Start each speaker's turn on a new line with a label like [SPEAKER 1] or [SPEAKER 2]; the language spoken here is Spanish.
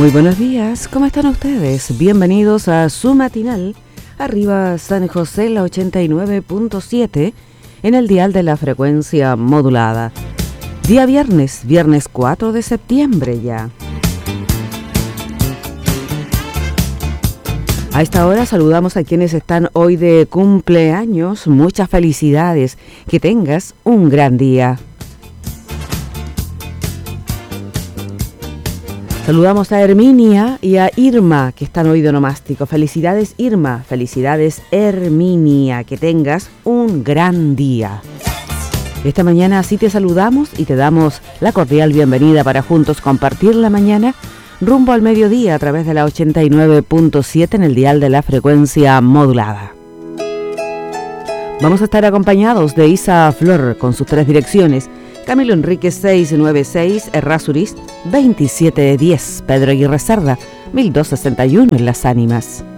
[SPEAKER 1] Muy buenos días, ¿cómo están ustedes? Bienvenidos a su matinal, arriba San José, la 89.7, en el dial de la frecuencia modulada. Día viernes 4 de septiembre ya. A esta hora saludamos a quienes están hoy de cumpleaños. Muchas felicidades, que tengas un gran día. Saludamos a Herminia y a Irma, que están hoy de onomástico. Felicidades Irma, felicidades Herminia, que tengas un gran día. Esta mañana así te saludamos y te damos la cordial bienvenida para juntos compartir la mañana rumbo al mediodía a través de la 89.7 en el dial de la frecuencia modulada. Vamos a estar acompañados de Isa Flor con sus 3 direcciones. Camilo Enríquez 696, Errázuriz 2710, Pedro Aguirre Cerda 1261 en Las Ánimas.